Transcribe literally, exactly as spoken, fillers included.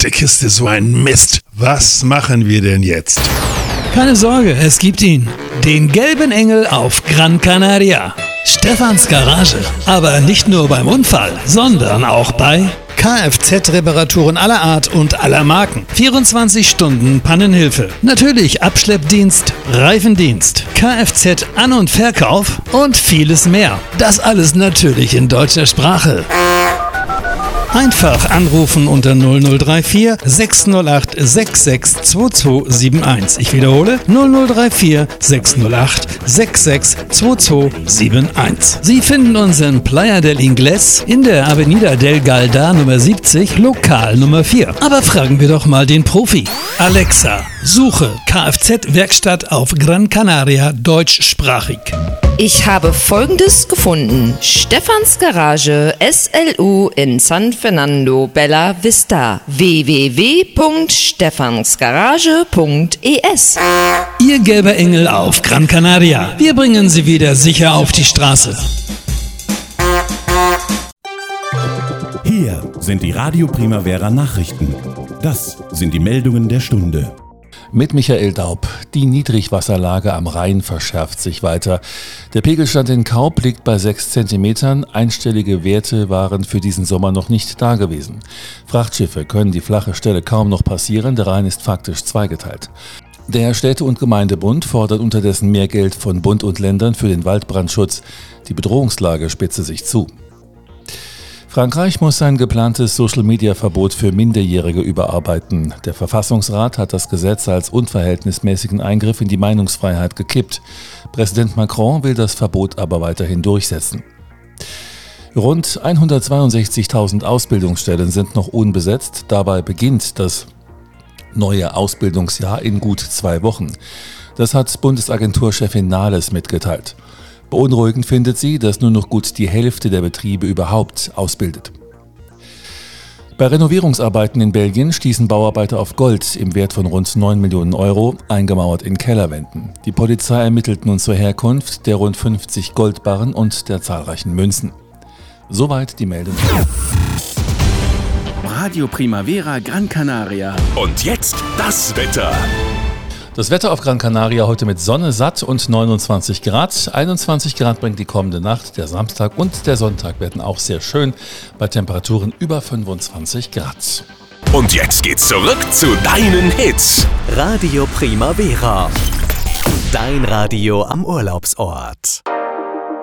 der Kiste so ein Mist. Was machen wir denn jetzt? Keine Sorge, es gibt ihn. Den gelben Engel auf Gran Canaria. Stefans Garage. Aber nicht nur beim Unfall, sondern auch bei Kfz-Reparaturen aller Art und aller Marken. vierundzwanzig Stunden Pannenhilfe. Natürlich Abschleppdienst, Reifendienst, Kfz-An- und Verkauf und vieles mehr. Das alles natürlich in deutscher Sprache. Einfach anrufen unter null null drei vier sechs null acht sechs sechs zwei zwei sieben eins. Ich wiederhole null null drei vier sechs null acht sechs sechs zwei zwei sieben eins. Sie finden uns in Playa del Ingles in der Avenida del Galda Nummer siebzig, Lokal Nummer vier. Aber fragen wir doch mal den Profi. Alexa, suche Kfz-Werkstatt auf Gran Canaria deutschsprachig. Ich habe Folgendes gefunden. Stefans Garage S L U in San Fernando Bella Vista. w w w punkt stefansgarage punkt e s. Ihr gelber Engel auf Gran Canaria. Wir bringen Sie wieder sicher auf die Straße. Hier sind die Radio Primavera Nachrichten. Das sind die Meldungen der Stunde. Mit Michael Daub. Die Niedrigwasserlage am Rhein verschärft sich weiter. Der Pegelstand in Kaup liegt bei sechs Zentimetern. Einstellige Werte waren für diesen Sommer noch nicht da gewesen. Frachtschiffe können die flache Stelle kaum noch passieren. Der Rhein ist faktisch zweigeteilt. Der Städte- und Gemeindebund fordert unterdessen mehr Geld von Bund und Ländern für den Waldbrandschutz. Die Bedrohungslage spitze sich zu. Frankreich muss sein geplantes Social-Media-Verbot für Minderjährige überarbeiten. Der Verfassungsrat hat das Gesetz als unverhältnismäßigen Eingriff in die Meinungsfreiheit gekippt. Präsident Macron will das Verbot aber weiterhin durchsetzen. Rund hundertzweiundsechzigtausend Ausbildungsstellen sind noch unbesetzt. Dabei beginnt das neue Ausbildungsjahr in gut zwei Wochen. Das hat Bundesagenturchefin Nahles mitgeteilt. Beunruhigend findet sie, dass nur noch gut die Hälfte der Betriebe überhaupt ausbildet. Bei Renovierungsarbeiten in Belgien stießen Bauarbeiter auf Gold im Wert von rund neun Millionen Euro, eingemauert in Kellerwänden. Die Polizei ermittelt nun zur Herkunft der rund fünfzig Goldbarren und der zahlreichen Münzen. Soweit die Meldung. Radio Primavera Gran Canaria. Und jetzt das Wetter. Das Wetter auf Gran Canaria heute mit Sonne satt und neunundzwanzig Grad. einundzwanzig Grad bringt die kommende Nacht. Der Samstag und der Sonntag werden auch sehr schön bei Temperaturen über fünfundzwanzig Grad. Und jetzt geht's zurück zu deinen Hits. Radio Primavera. Dein Radio am Urlaubsort.